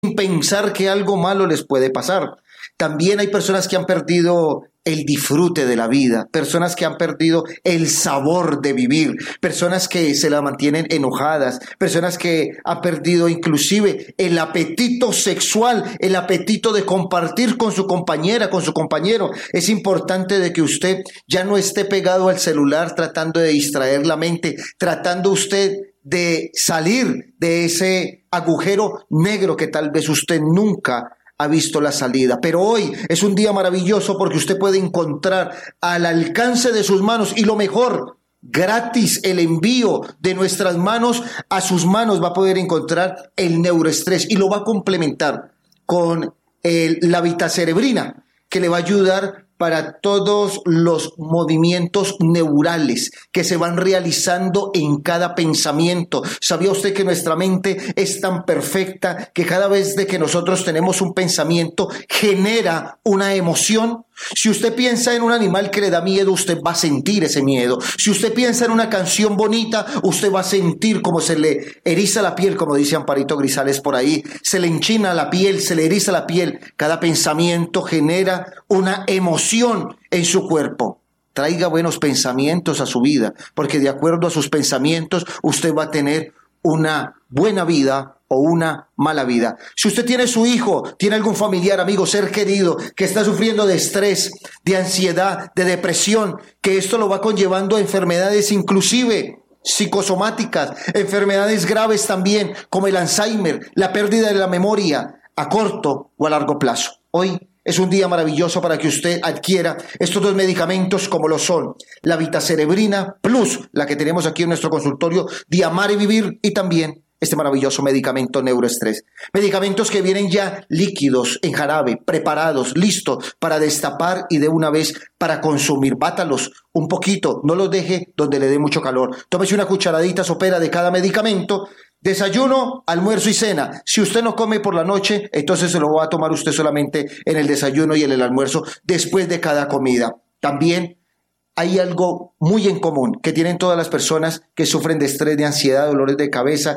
pensar que algo malo les puede pasar. También hay personas que han perdido el disfrute de la vida, personas que han perdido el sabor de vivir, personas que se la mantienen enojadas, personas que han perdido inclusive el apetito sexual, el apetito de compartir con su compañera, con su compañero. Es importante de que usted ya no esté pegado al celular tratando de distraer la mente, tratando usted de salir de ese agujero negro que tal vez usted nunca ha visto la salida. Pero hoy es un día maravilloso porque usted puede encontrar al alcance de sus manos, y lo mejor, gratis, el envío de nuestras manos a sus manos. Va a poder encontrar el neuroestrés y lo va a complementar con la vitacerebrina, que le va a ayudar para todos los movimientos neurales que se van realizando en cada pensamiento. ¿Sabía usted que nuestra mente es tan perfecta que cada vez de que nosotros tenemos un pensamiento genera una emoción? Si usted piensa en un animal que le da miedo, usted va a sentir ese miedo. Si usted piensa en una canción bonita, usted va a sentir como se le eriza la piel, como dice Amparito Grisales por ahí. Se le enchina la piel, se le eriza la piel. Cada pensamiento genera una emoción en su cuerpo. Traiga buenos pensamientos a su vida, porque de acuerdo a sus pensamientos, usted va a tener una buena vida o una mala vida. Si usted tiene su hijo, tiene algún familiar, amigo, ser querido que está sufriendo de estrés, de ansiedad, de depresión, que esto lo va conllevando a enfermedades inclusive psicosomáticas, enfermedades graves también, como el Alzheimer, la pérdida de la memoria a corto o a largo plazo. Hoy es un día maravilloso para que usted adquiera estos dos medicamentos, como lo son la Vitacerebrina Plus, la que tenemos aquí en nuestro consultorio de Amar y Vivir, y también este maravilloso medicamento Neuroestrés. Medicamentos que vienen ya líquidos, en jarabe, preparados, listos para destapar y de una vez para consumir. Bátalos un poquito, no los deje donde le dé mucho calor. Tómese una cucharadita sopera de cada medicamento. Desayuno, almuerzo y cena. Si usted no come por la noche, entonces se lo va a tomar usted solamente en el desayuno y en el almuerzo después de cada comida. También hay algo muy en común que tienen todas las personas que sufren de estrés, de ansiedad, dolores de cabeza,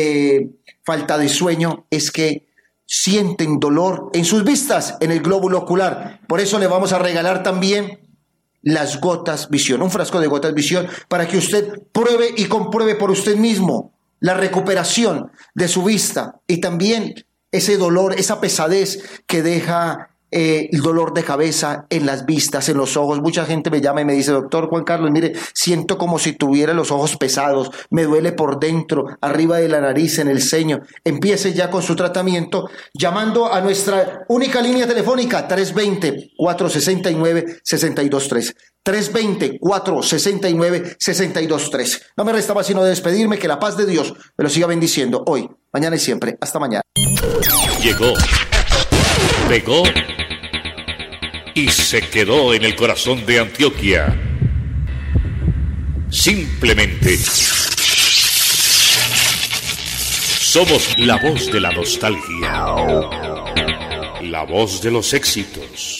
falta de sueño, es que sienten dolor en sus vistas, en el glóbulo ocular. Por eso le vamos a regalar también las gotas visión, un frasco de gotas visión, para que usted pruebe y compruebe por usted mismo la recuperación de su vista y también ese dolor, esa pesadez que deja el dolor de cabeza en las vistas, en los ojos. Mucha gente me llama y me dice: doctor Juan Carlos, mire, siento como si tuviera los ojos pesados, me duele por dentro, arriba de la nariz, en el ceño. Empiece ya con su tratamiento llamando a nuestra única línea telefónica 320-469-623. 320-469-623. No me resta más sino despedirme, que la paz de Dios me lo siga bendiciendo hoy, mañana y siempre. Hasta mañana. Llegó, pegó y se quedó en el corazón de Antioquia. Simplemente somos la voz de la nostalgia, la voz de los éxitos,